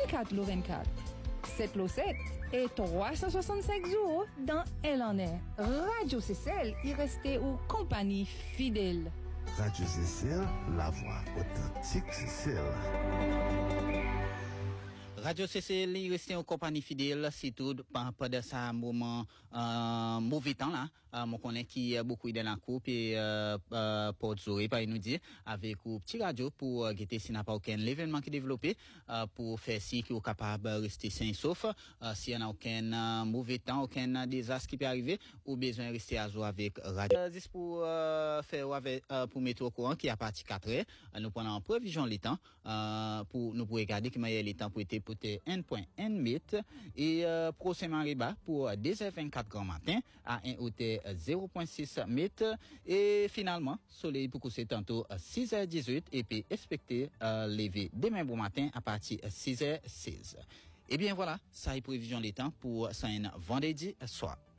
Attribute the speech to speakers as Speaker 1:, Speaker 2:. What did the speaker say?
Speaker 1: 24 lo 24. 7 lo 7 et 365 jours dans Elle en est. Radio CCL y restait aux compagnie fidèle.
Speaker 2: Radio CCL, la voix authentique CCL.
Speaker 3: Radio CCL il restait en compagnie fidèle c'est tout pendant ça moment mauvais temps là mon connaît qui beaucoup dans la coupe et Port Zoé par nous dire avec un petit radio pour guetter si n'a pas aucun événement qui développé pour faire si qui est capable rester sain sauf s'il y en a aucun mauvais temps aucun désastre qui peut arriver ou besoin rester à jour avec radio juste pour faire avec pour mettre au courant qui à partir 4 heures nous prenons en prévision les temps pour nous pour regarder comment il y a les temps pour être 1.1 mètre et prochainement riba pour 2h24 grand matin à un hauteur 0.6 mètre et finalement soleil pour coucher tantôt 6h18 et puis expecter lever demain bon matin à partir 6h16. Et bien voilà, ça est prévision les temps pour ça un vendredi soir.